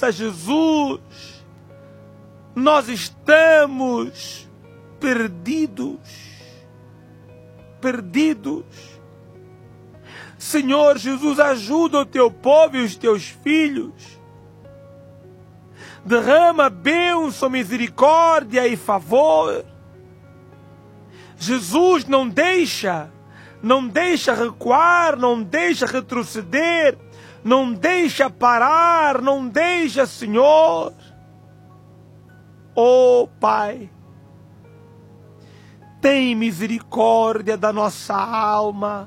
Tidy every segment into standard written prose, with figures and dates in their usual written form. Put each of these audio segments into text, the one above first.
graça, Jesus, nós estamos perdidos. Senhor Jesus, ajuda o teu povo e os teus filhos. Derrama bênção, misericórdia e favor. Jesus, não deixa recuar, não deixa retroceder, não deixa parar, não deixa, Senhor. Oh, Pai, tem misericórdia da nossa alma.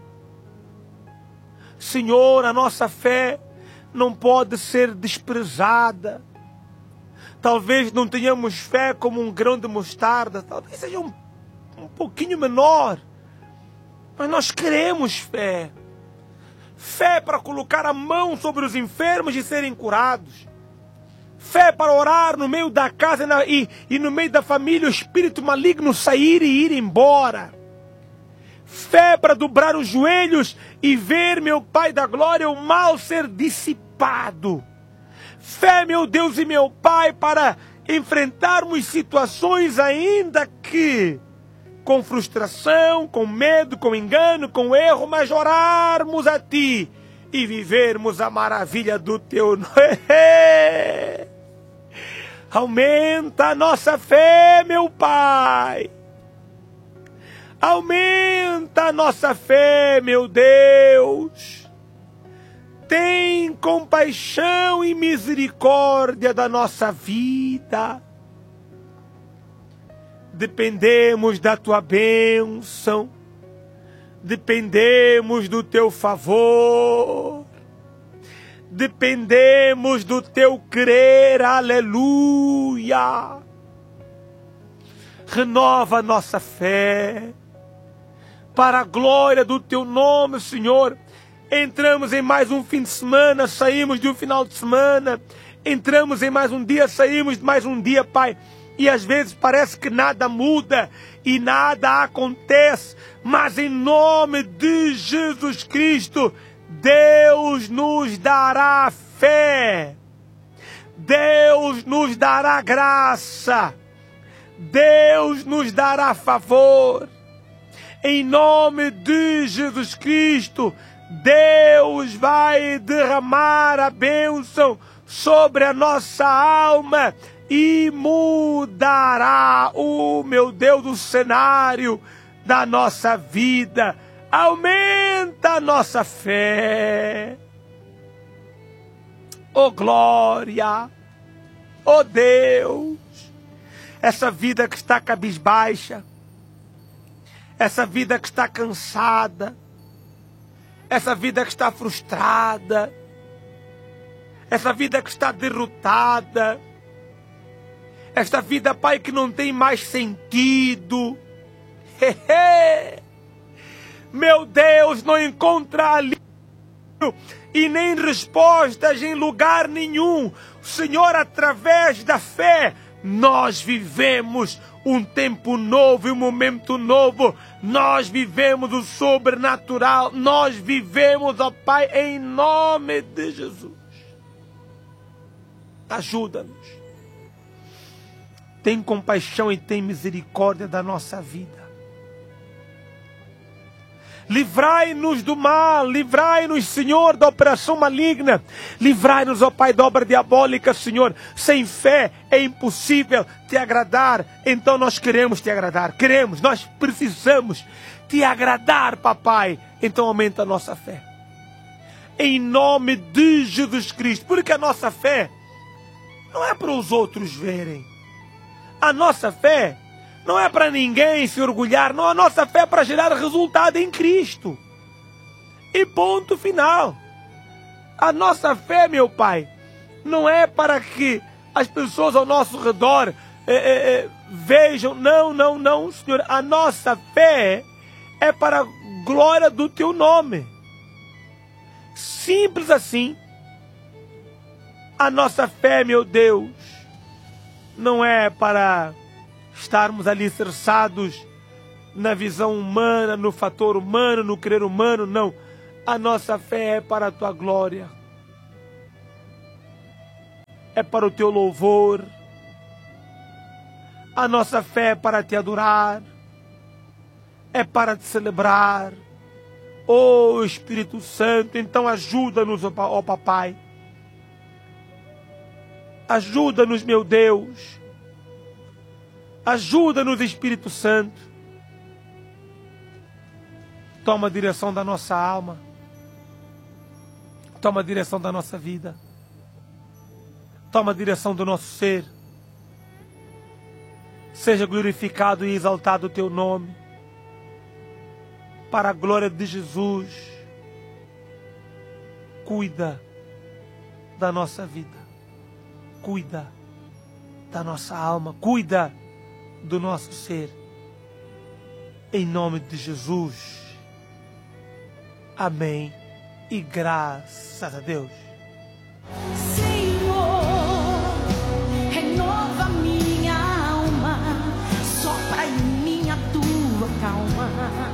Senhor, a nossa fé não pode ser desprezada. Talvez não tenhamos fé como um grão de mostarda, talvez seja um pouquinho menor, mas nós queremos fé. Fé para colocar a mão sobre os enfermos e serem curados. Fé para orar no meio da casa e no meio da família o espírito maligno sair e ir embora. Fé para dobrar os joelhos e ver, meu Pai da glória, o mal ser dissipado. Fé, meu Deus e meu Pai, para enfrentarmos situações ainda que com frustração, com medo, com engano, com erro, mas orarmos a Ti e vivermos a maravilha do Teu nome. Aumenta a nossa fé, meu Pai. Aumenta a nossa fé, meu Deus. Tem compaixão e misericórdia da nossa vida. Dependemos da Tua bênção. Dependemos do Teu favor. Dependemos do Teu crer, aleluia. Renova a nossa fé, para a glória do Teu nome, Senhor. Entramos em mais um fim de semana, saímos de um final de semana, entramos em mais um dia, saímos de mais um dia, Pai. E às vezes parece que nada muda e nada acontece, mas em nome de Jesus Cristo, Deus nos dará fé, Deus nos dará graça, Deus nos dará favor. Em nome de Jesus Cristo, Deus vai derramar a bênção sobre a nossa alma e mudará, meu Deus, o cenário da nossa vida. Aumenta a nossa fé. Oh glória, oh Deus, essa vida que está cabisbaixa, essa vida que está cansada, essa vida que está frustrada, essa vida que está derrotada, esta vida, Pai, que não tem mais sentido. Meu Deus, não encontra alívio e nem respostas em lugar nenhum. Senhor, através da fé, nós vivemos um tempo novo e um momento novo. Nós vivemos o sobrenatural. Nós vivemos, ó Pai, em nome de Jesus. Ajuda-nos. Tem compaixão e tem misericórdia da nossa vida. Livrai-nos do mal, livrai-nos, Senhor, da operação maligna. Livrai-nos, ó Pai, da obra diabólica, Senhor. Sem fé é impossível te agradar. Então nós queremos te agradar. Queremos, nós precisamos te agradar, papai. Então aumenta a nossa fé. Em nome de Jesus Cristo. Porque a nossa fé não é para os outros verem. A nossa fé não é para ninguém se orgulhar, não. A nossa fé é para gerar resultado em Cristo. E ponto final. A nossa fé, meu Pai, não é para que as pessoas ao nosso redor vejam. Não, Senhor. A nossa fé é para a glória do Teu nome. Simples assim. A nossa fé, meu Deus, não é para estarmos alicerçados na visão humana, no fator humano, no crer humano, não. A nossa fé é para a Tua glória. é para o teu louvor. A nossa fé é para te adorar, é para te celebrar. Oh Espírito Santo, então ajuda-nos, ó Papai. Ajuda-nos, meu Deus. Ajuda-nos, Espírito Santo. Toma a direção da nossa alma. Toma a direção da nossa vida. Toma a direção do nosso ser. Seja glorificado e exaltado o teu nome. Para a glória de Jesus. Cuida da nossa vida. Cuida da nossa alma. Cuida do nosso ser. Em nome de Jesus. Amém. E graças a Deus. Senhor, renova minha alma, sopra em mim a tua calma.